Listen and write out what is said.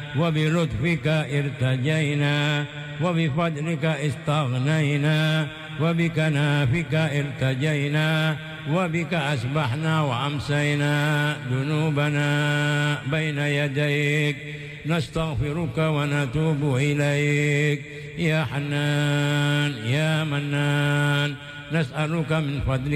وبلطفك ارتجينا وبفضلك استغنينا وبكنافك ارتجينا وبك أصبحنا وأمسينا ذنوبنا بين يديك نستغفرك ونتوب إليك يا حنان يا منان نسألك من فضلك